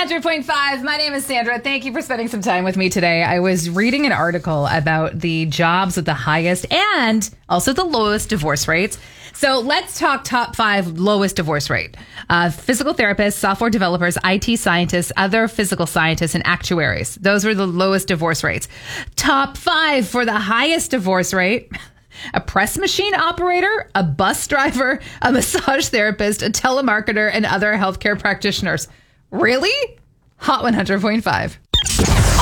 100.5. My name is Sandra. Thank you for spending some time with me today. I was reading an article about the jobs with the highest and also the lowest divorce rates. So let's talk top 5 lowest divorce rate. Physical therapists, software developers, IT scientists, other physical scientists, and actuaries. Those were the lowest divorce rates. Top 5 for the highest divorce rate. A press machine operator, a bus driver, a massage therapist, a telemarketer, and other healthcare practitioners. Really? Hot 100.5.